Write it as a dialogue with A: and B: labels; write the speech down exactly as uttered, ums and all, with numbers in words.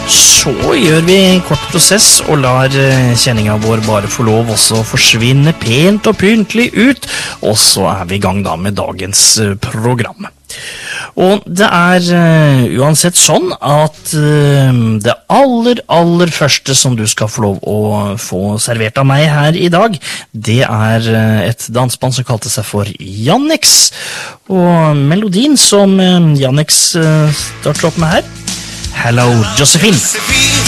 A: Så gjør vi kort prosess og lar kjenninga vår bare få lov også forsvinne pent og pyntelig ut, og så er vi i gang da med dagens program. Og det er uh, uansett sånn at uh, det aller, aller første som du skal få lov å få servert av meg her i dag, det er uh, et dansband som kalte seg for Jannex, og melodien som uh, Jannex uh, starter opp med her, Hello Josephine.